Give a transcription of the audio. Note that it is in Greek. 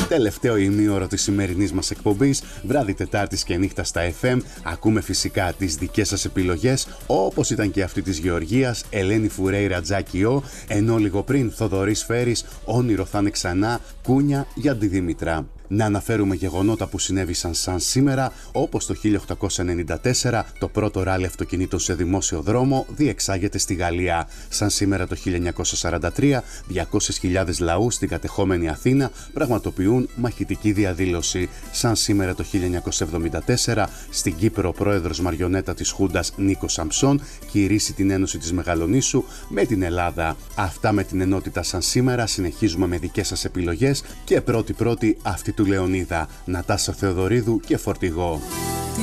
Τελευταίο ημίωρο της σημερινής μας εκπομπής, βράδυ Τετάρτης και νύχτα στα FM. Ακούμε φυσικά τις δικές σας επιλογές, όπως ήταν και αυτή της Γεωργίας, Ελένη Φουρέιρα Τζάκιο, ενώ λίγο πριν Θοδωρής Φέρης, Όνειρο θα είναι ξανά, Κούνια για τη Δήμητρα. Να αναφέρουμε γεγονότα που συνέβησαν σαν σήμερα, όπως το 1894 το πρώτο ράλι αυτοκινήτων σε δημόσιο δρόμο διεξάγεται στη Γαλλία. Σαν σήμερα το 1943, 200.000 λαού στην κατεχόμενη Αθήνα πραγματοποιούν μαχητική διαδήλωση. Σαν σήμερα το 1974, στην Κύπρο ο πρόεδρος μαριονέτα της Χούντας Νίκος Σαμψών κηρύσσει την Ένωση της Μεγαλονήσου με την Ελλάδα. Αυτά με την ενότητα σαν σήμερα. Συνεχίζουμε με δικές σας επιλογές και πρώτη αυτή του Λεωνίδα, Νατάσα Θεοδωρίδου και Φορτηγό.